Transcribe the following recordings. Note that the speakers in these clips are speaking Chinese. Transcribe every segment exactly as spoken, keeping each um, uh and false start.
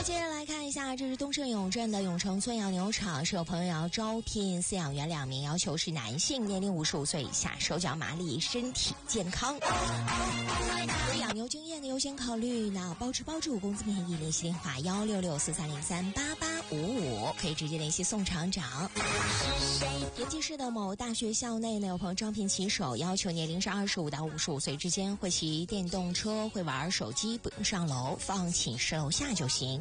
接着来看一下，这是东胜永镇的永城村养牛场，是有朋友要招聘饲养员两名，要求是男性，年龄五十五岁以下，手脚麻利，身体健康。有养牛经验的优先考虑，那包吃包住，工资便宜，联系电话幺六六四三零三八八五五，可以直接联系宋厂长。延吉市的某大学校内呢，有朋友招聘骑手，要求年龄是二十五到五十五岁之间，会骑电动车，会玩手机，不用上楼，放寝室楼下就行。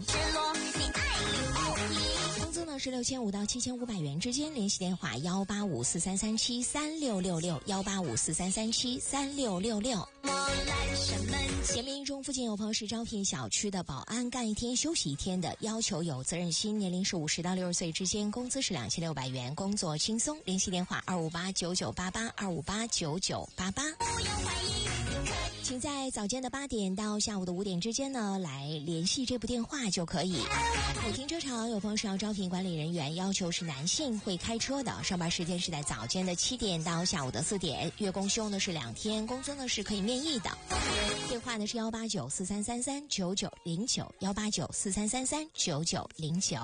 工资呢是六千五到七千五百元之间，联系电话幺八五四三三七三六六六幺八五四三三七三六六六。咸民中附近有朋友是招聘小区的保安，干一天休息一天的，要求有责任心，年龄是五十到六十岁之间，工资是两千六百元，工作轻松，联系电话二五八九九八八二五八九九八八。请在早间的八点到下午的五点之间呢来联系这部电话就可以。某停车场有朋友是要招聘管理人员，要求是男性，会开车的，上班时间是在早间的七点到下午的四点，月供休呢是两天，工资呢是可以面议的。电话呢是幺八九四三三三九九零九幺八九四三三三九九零九。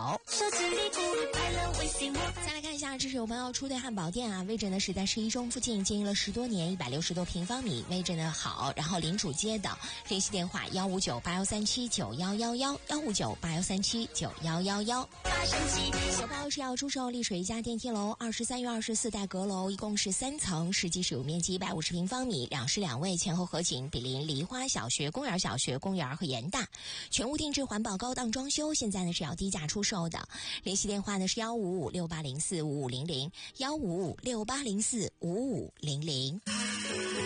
再来看一下，这是有朋友出对汉堡店啊，位置呢是在十一中附近，经营了十多年，一百六十多平方米，位置呢好，然后临主街的，联系电话幺五九八幺三七九幺幺幺幺五九八幺三七九幺幺幺。小包是要出售丽水一家电梯楼，二十三月二十四带阁楼，一共是三层，实际使用面积一百五十平方米，两室两卫，前后合景，比邻梨花小学、公园小学、公园和盐大，全屋定制环保高档装修，现在呢是要低价出售的。联系电话呢是幺五五六八零四五五零零幺五五六八零四五五零零。